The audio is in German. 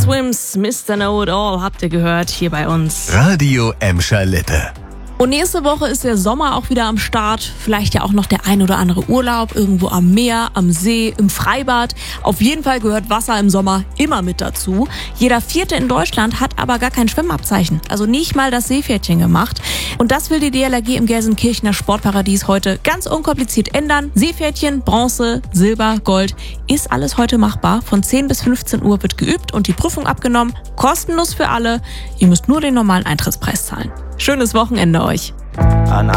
Swims, Mr. Know-It-All habt ihr gehört hier bei uns. Radio Emscher Lippe. Und nächste Woche ist der Sommer auch wieder am Start. Vielleicht ja auch noch der ein oder andere Urlaub irgendwo am Meer, am See, im Freibad. Auf jeden Fall gehört Wasser im Sommer immer mit dazu. Jeder Vierte in Deutschland hat aber gar kein Schwimmabzeichen. Also nicht mal das Seepferdchen gemacht. Und das will die DLRG im Gelsenkirchener Sportparadies heute ganz unkompliziert ändern. Seepferdchen, Bronze, Silber, Gold, ist alles heute machbar. Von 10 bis 15 Uhr wird geübt und die Prüfung abgenommen. Kostenlos für alle. Ihr müsst nur den normalen Eintrittspreis zahlen. Schönes Wochenende euch.